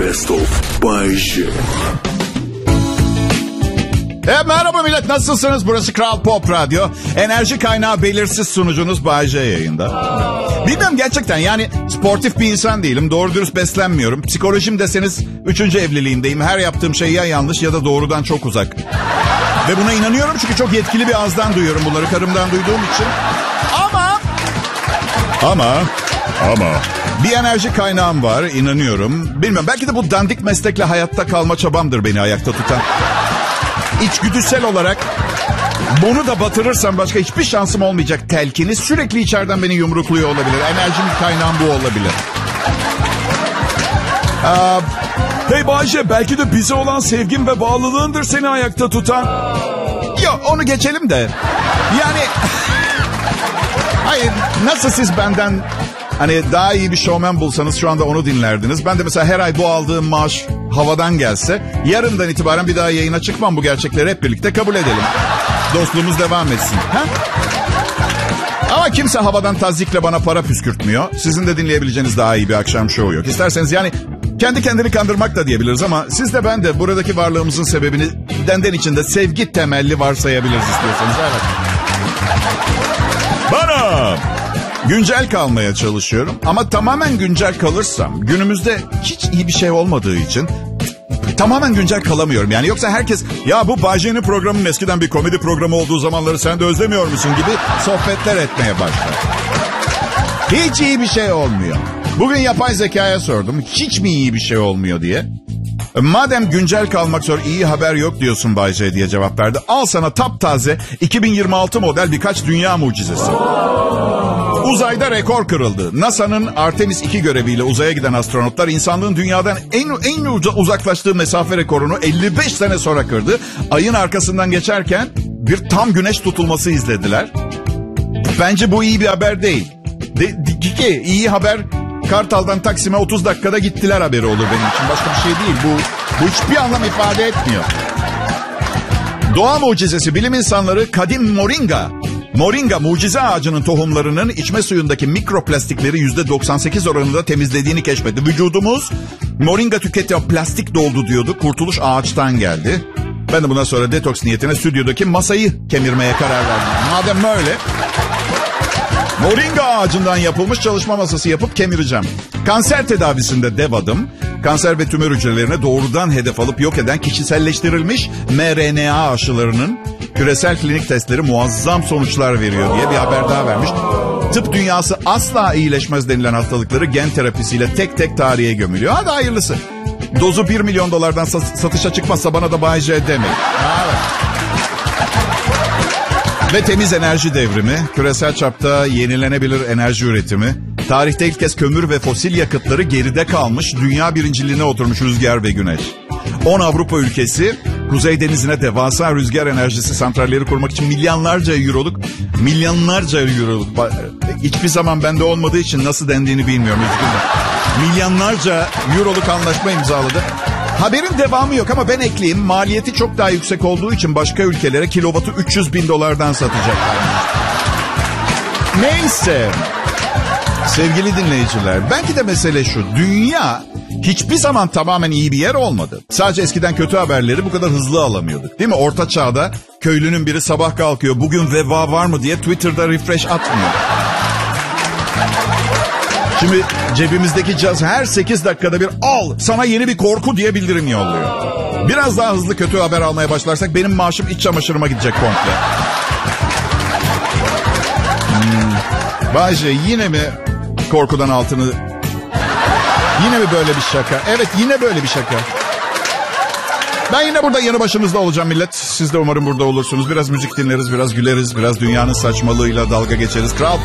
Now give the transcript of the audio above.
Best of Bay J. Merhaba millet, nasılsınız? Burası Kral Pop Radyo. Enerji kaynağı belirsiz sunucunuz Bay J yayında. Bilmiyorum gerçekten, yani sportif bir insan değilim. Doğru dürüst beslenmiyorum. Psikolojim deseniz 3. evliliğimdeyim. Her yaptığım şey ya yanlış ya da doğrudan çok uzak. Ve buna inanıyorum çünkü çok yetkili bir ağızdan duyuyorum bunları, karımdan duyduğum için. Ama bir enerji kaynağım var, inanıyorum. Bilmiyorum, belki de bu dandik meslekle hayatta kalma çabamdır beni ayakta tutan. İçgüdüsel olarak bunu da batırırsam başka hiçbir şansım olmayacak telkini sürekli içeriden beni yumrukluyor olabilir. Enerjim kaynağım bu olabilir. Hey Bayce, belki de bize olan sevgin ve bağlılığındır seni ayakta tutan. Yok, onu geçelim de. Yani hayır, nasıl siz benden hani daha iyi bir şovmen bulsanız şu anda onu dinlerdiniz. Ben de mesela her ay bu aldığım maaş havadan gelse yarından itibaren bir daha yayına çıkmam, bu gerçekleri hep birlikte kabul edelim. Dostluğumuz devam etsin. Ha? Ama kimse havadan tazikle bana para püskürtmüyor. Sizin de dinleyebileceğiniz daha iyi bir akşam şovu yok. İsterseniz yani kendi kendini kandırmak da diyebiliriz ama siz de ben de buradaki varlığımızın sebebini denden içinde sevgi temelli varsayabiliriz istiyorsanız. Evet. Bana güncel kalmaya çalışıyorum ama tamamen güncel kalırsam günümüzde hiç iyi bir şey olmadığı için tamamen güncel kalamıyorum. Yani yoksa herkes ya bu Bay J'nin programının eskiden bir komedi programı olduğu zamanları sen de özlemiyor musun gibi sohbetler etmeye başlar. Hiç iyi bir şey olmuyor. Bugün yapay zekaya sordum, hiç mi iyi bir şey olmuyor diye. Madem güncel kalmak zor, iyi haber yok diyorsun Bay J diye cevap verdi. Al sana taptaze 2026 model birkaç dünya mucizesi. Uzayda rekor kırıldı. NASA'nın Artemis 2 göreviyle uzaya giden astronotlar insanlığın dünyadan en uzaklaştığı mesafe rekorunu 55 sene sonra kırdı. Ayın arkasından geçerken bir tam güneş tutulması izlediler. Bence bu iyi bir haber değil. İyi haber Kartal'dan Taksim'e 30 dakikada gittiler haberi olur benim için. Başka bir şey değil. Bu hiçbir anlam ifade etmiyor. Doğa mucizesi, bilim insanları kadim Moringa mucize ağacının tohumlarının içme suyundaki mikroplastikleri %98 oranında temizlediğini keşfetti. Vücudumuz moringa tüketiyor, plastik doldu diyordu. Kurtuluş ağaçtan geldi. Ben de bundan sonra detoks niyetine stüdyodaki masayı kemirmeye karar verdim. Madem öyle, moringa ağacından yapılmış çalışma masası yapıp kemireceğim. Kanser tedavisinde dev adım. Kanser ve tümör hücrelerine doğrudan hedef alıp yok eden kişiselleştirilmiş mRNA aşılarının küresel klinik testleri muazzam sonuçlar veriyor diye bir haber daha vermiş. Tıp dünyası asla iyileşmez denilen hastalıkları gen terapisiyle tek tek tarihe gömülüyor. Hadi hayırlısı. Dozu $1 milyon satışa çıkmazsa bana da Bay J demeyin. Evet. Ve temiz enerji devrimi, küresel çapta yenilenebilir enerji üretimi, tarihte ilk kez kömür ve fosil yakıtları geride kalmış, dünya birinciliğine oturmuş rüzgar ve güneş. 10 Avrupa ülkesi Kuzey Denizi'ne devasa rüzgar enerjisi santralleri kurmak için milyonlarca euroluk hiçbir zaman bende olmadığı için nasıl dendiğini bilmiyorum. Milyonlarca euroluk anlaşma imzaladı. Haberin devamı yok ama ben ekleyeyim. Maliyeti çok daha yüksek olduğu için başka ülkelere kilovatı $300.000'dan satacaklar. Neyse. Sevgili dinleyiciler, belki de mesele şu. Dünya hiçbir zaman tamamen iyi bir yer olmadı. Sadece eskiden kötü haberleri bu kadar hızlı alamıyorduk. Değil mi? Orta çağda köylünün biri sabah kalkıyor, bugün veba var mı diye Twitter'da refresh atmıyor. Şimdi cebimizdeki cihaz her 8 dakikada bir al sana yeni bir korku diye bildirim yolluyor. Biraz daha hızlı kötü haber almaya başlarsak benim maaşım iç çamaşırıma gidecek komple. Bay J, yine mi korkudan altını... Yine mi böyle bir şaka? Evet, yine böyle bir şaka. Ben yine burada yanı başınızda olacağım millet. Siz de umarım burada olursunuz. Biraz müzik dinleriz, biraz güleriz, biraz dünyanın saçmalığıyla dalga geçeriz. Kral